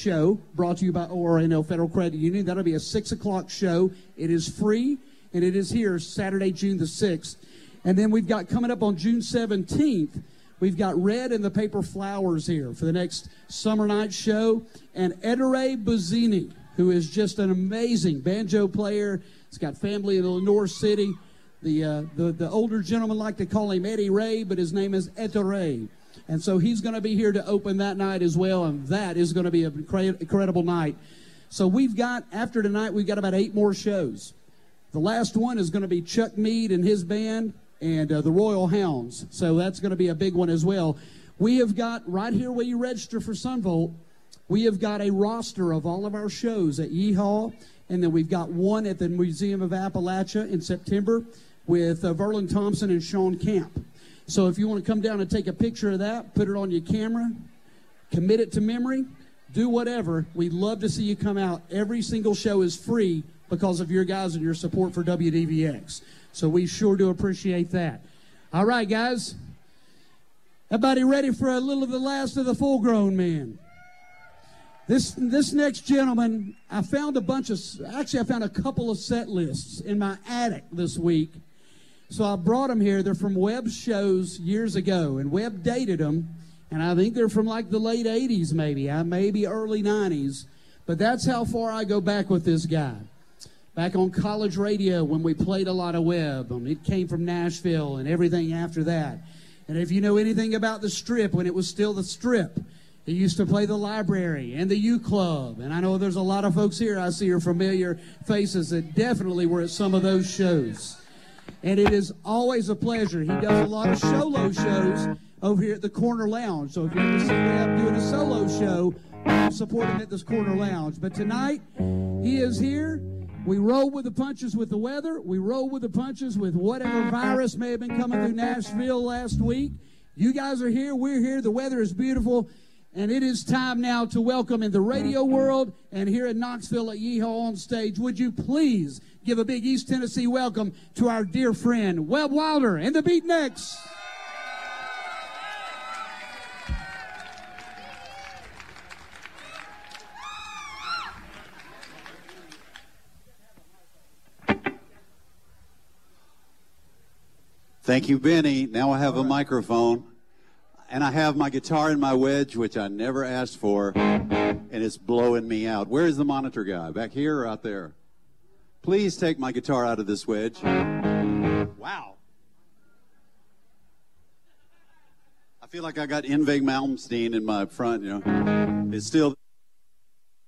show brought to you by ORNL Federal Credit Union. That'll be a 6 o'clock show. It is free, and it is here Saturday, June the 6th. And then we've got coming up on June 17th, we've got Red and the Paper Flowers here for the next summer night show. And Ettore Buzzini, who is just an amazing banjo player. He's got family in Lenore City. The older gentlemen like to call him Eddie Ray, but his name is Ettore. And so he's going to be here to open that night as well, and that is going to be an incredible night. So we've got, after tonight, we've got about 8 more shows. The last one is going to be Chuck Mead and his band and the Royal Hounds. So that's going to be a big one as well. We have got, right here where you register for Sunvolt, we have got a roster of all of our shows at Yeehaw, and then we've got one at the Museum of Appalachia in September with Verlin Thompson and Sean Camp. So if you want to come down and take a picture of that, put it on your camera, commit it to memory, do whatever. We'd love to see you come out. Every single show is free because of your guys and your support for WDVX. So we sure do appreciate that. All right, guys. Everybody ready for a little of the last of the full-grown men? This next gentleman, I found a couple of set lists in my attic this week. So I brought them here. They're from Webb's shows years ago, and Webb dated them, and I think they're from like the late 80s maybe early 90s. But that's how far I go back with this guy. Back on college radio when we played a lot of Webb. It came from Nashville and everything after that. And if you know anything about the Strip, when it was still the Strip, he used to play the Library and the U Club. And I know there's a lot of folks here I see are familiar faces that definitely were at some of those shows. And it is always a pleasure. He does a lot of solo shows over here at the Corner Lounge. So if you ever see Webb doing a solo show, support him at this Corner Lounge. But tonight, he is here. We roll with the punches with the weather. We roll with the punches with whatever virus may have been coming through Nashville last week. You guys are here. We're here. The weather is beautiful. And it is time now to welcome in the radio world and here in Knoxville at Yeehaw on stage. Would you please give a big East Tennessee welcome to our dear friend, Webb Wilder and the Beatniks. Thank you, Benny. Now I have a microphone. And I have my guitar in my wedge, which I never asked for, and it's blowing me out. Where is the monitor guy? Back here or out there? Please take my guitar out of this wedge. Wow. I feel like I got Yngwie Malmsteen in my front, you know. It's still...